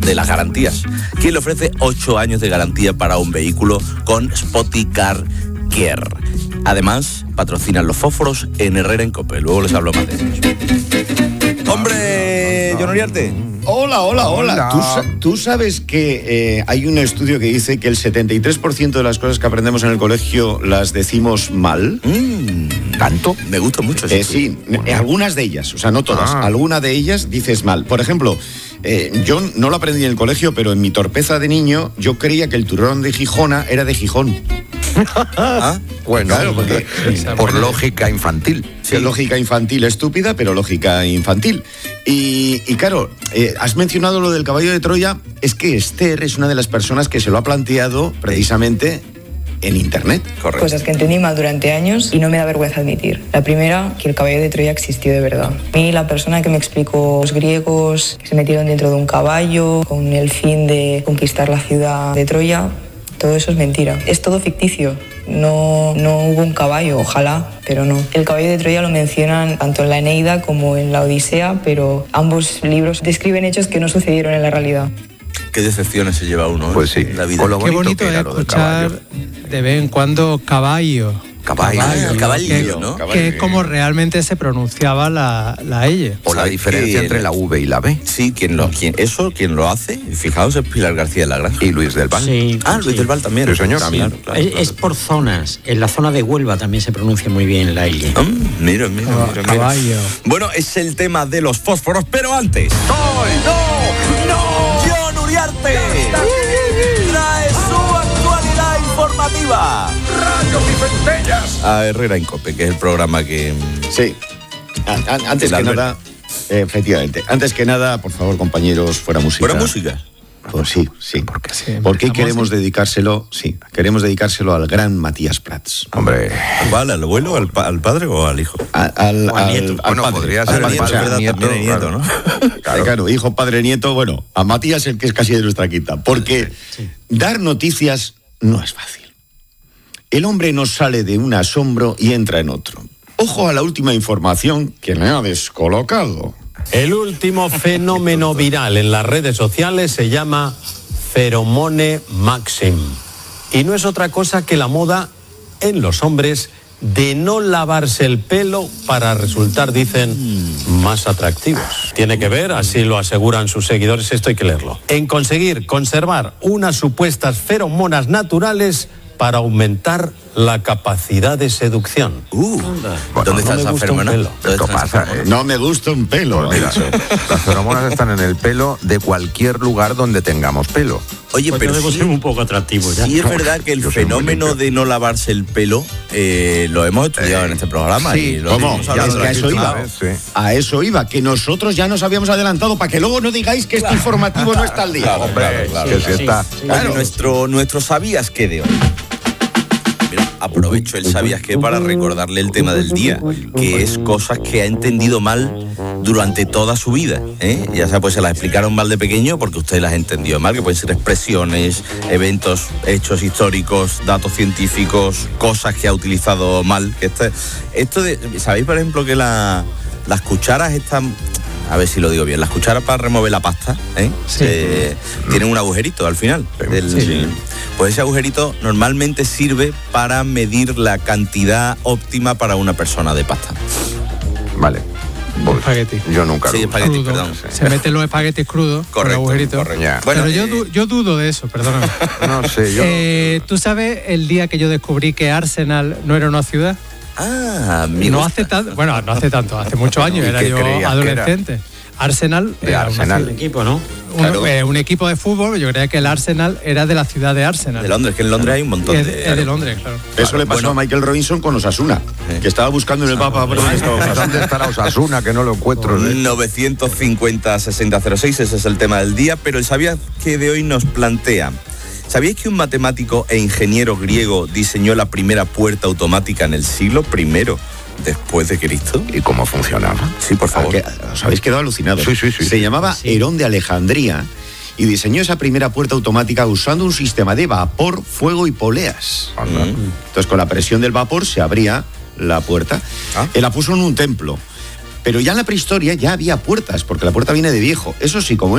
de las garantías, quien le ofrece 8 años de garantía para un vehículo con Spoticar Care. Además, patrocinan los fósforos en Herrera en Cope. Luego les hablo más de ellos. ¡Hombre, John Uriarte! Hola. ¿Tú sabes que hay un estudio que dice que el 73% de las cosas que aprendemos en el colegio las decimos mal? ¿Tanto? Me gusta mucho eso. Sí, algunas de ellas, o sea, no todas. Algunas de ellas dices mal. Por ejemplo, yo no lo aprendí en el colegio, pero en mi torpeza de niño yo creía que el turrón de Gijona era de Gijón. Bueno, claro, porque por lógica infantil. Sí, lógica infantil estúpida, pero lógica infantil. Y claro, has mencionado lo del caballo de Troya. Es que Esther es una de las personas que se lo ha planteado precisamente en internet. Correcto. Cosas que entendí mal durante años y no me da vergüenza admitir. La primera, que el caballo de Troya existió de verdad. A mí, la persona que me explicó los griegos que se metieron dentro de un caballo con el fin de conquistar la ciudad de Troya, todo eso es mentira. Es todo ficticio. No hubo un caballo, ojalá, pero no. El caballo de Troya lo mencionan tanto en la Eneida como en la Odisea, pero ambos libros describen hechos que no sucedieron en la realidad. Qué decepciones se lleva uno, Pues sí, la vida. con lo Qué bonito que era es lo del escuchar caballo. de vez en cuando caballo, Caballo, ¿no? que es como realmente se pronunciaba la L. O la ¿Sabes diferencia que entre la V y la B. Sí, quien lo hace, fijaos, es Pilar García de la Granja. Y Luis del Val. Sí, Luis del Val también. Sí, señor. También, claro. Es por zonas. En la zona de Huelva también se pronuncia muy bien la L. Mira. Caballo. Bueno, es el tema de los fósforos, pero antes. ¡No! ¡John Uriarte! Trae su actualidad informativa. ¡Rayos y centellas! A Herrera en Cope, que es el programa que... Sí. Antes que nada, efectivamente. Antes que nada, por favor, compañeros, fuera música. ¿Fuera música? Pues sí. Sí, Porque queremos empezamos, dedicárselo al gran Matías Prats. Hombre, ¿Cuál? ¿Al abuelo, al padre o al hijo? Al bueno, padre. podría Al ser el padre, padre, o sea, nieto, también hay nieto, claro. ¿no? Claro, hijo, padre, nieto, bueno, a Matías el que es casi de nuestra quinta, porque dar noticias no es fácil. El hombre no sale de un asombro y entra en otro. Ojo a la última información que me ha descolocado. El último fenómeno viral en las redes sociales se llama Feromone Maxim. Y no es otra cosa que la moda en los hombres de no lavarse el pelo para resultar, dicen, más atractivos. Tiene que ver, así lo aseguran sus seguidores, esto hay que leerlo, en conseguir conservar unas supuestas feromonas naturales para aumentar la capacidad de seducción. ¿Dónde está esa feromona? Esto pasa, ¿eh? No me gusta un pelo. Pues mira, las feromonas están en el pelo de cualquier lugar donde tengamos pelo. Oye, Pues pero debemos sí, ser un poco atractivos ya. sí es verdad que el Yo soy muy fenómeno limpio. de no lavarse el pelo lo hemos estudiado en este programa. sí, y lo ¿Cómo? hemos Ya hablado es que a eso alguna iba. vez. Sí. A eso iba, que nosotros ya nos habíamos adelantado para que luego no digáis que este informativo no está al día. Claro, Hombre, claro. que si está. Oye, nuestro ¿sabías qué de hoy? Mira, aprovecho el ¿sabías qué? Para recordarle el tema del día, que es cosas que ha entendido mal durante toda su vida, ¿eh? Ya sea, pues se las explicaron mal de pequeño porque usted las entendió mal, que pueden ser expresiones, eventos, hechos históricos, datos científicos, cosas que ha utilizado mal. ¿Sabéis, por ejemplo, que las cucharas están... A ver si lo digo bien. Las cucharas para remover la pasta, tienen un agujerito al final. Pues ese agujerito normalmente sirve para medir la cantidad óptima para una persona de pasta. Vale. Pues, Espagueti. yo nunca Sí, lo uso. espagueti, Crudo. perdón. Se meten los espaguetis crudos con Correcto, agujerito. correcto. Ya. Bueno, Pero yo dudo de eso, perdóname. No sé, yo... ¿Tú sabes el día que yo descubrí que Arsenal no era una ciudad? amigo. No hace tanto, hace muchos años, ¿Y era qué yo creías que adolescente. Arsenal De era Arsenal. Un equipo, ¿no? un equipo de fútbol. Yo creía que el Arsenal era de la ciudad de Arsenal. De Londres, que en Londres hay un montón Es de... de Londres, claro. Eso le pasó a Michael Robinson con Osasuna, que estaba buscando en el mapa por dónde estaba Osasuna. ¿Dónde estará Osasuna? Que no lo encuentro. 950-6006, ese es el tema del día, pero el ¿sabías qué? De hoy nos plantea: ¿sabíais que un matemático e ingeniero griego diseñó la primera puerta automática en el siglo I después de Cristo? ¿Y cómo funcionaba? Sí, por favor. Os habéis quedado alucinados. Sí. Se llamaba Herón de Alejandría y diseñó esa primera puerta automática usando un sistema de vapor, fuego y poleas. Entonces, con la presión del vapor se abría la puerta. Él la puso en un templo. Pero ya en la prehistoria ya había puertas, porque la puerta viene de viejo. Eso sí, como